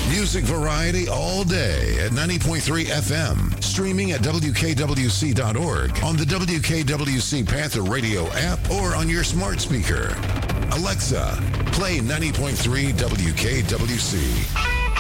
Music variety all day at 90.3 FM. Streaming at WKWC.org on the WKWC Panther Radio app or on your smart speaker. Alexa, play 90.3 WKWC.